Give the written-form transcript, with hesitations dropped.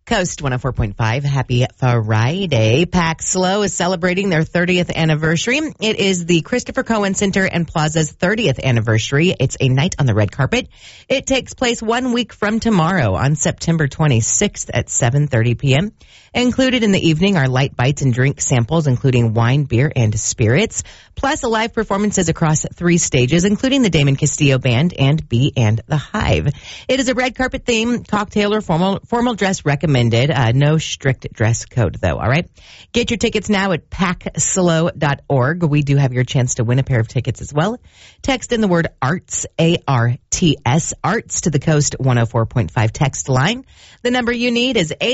Coast 104.5. Happy Friday. Pack Slow is celebrating their 30th anniversary. It is the Christopher Cohen Center and Plaza's 30th anniversary. It's a night on the red carpet. It takes place 1 week from tomorrow on September 26th at 7:30 p.m. Included in the evening are light bites and drink samples, including wine, beer, and spirits, plus live performances across 3 stages, including the Damon Castillo Band and Bee and the Hive. It is a red carpet theme, cocktail or formal dress recommended. No strict dress code, though, all right? Get your tickets now at packslow.org. We do have your chance to win a pair of tickets as well. Text in the word ARTS, A-R-T-S, ARTS to the Coast 104.5 text line. The number you need is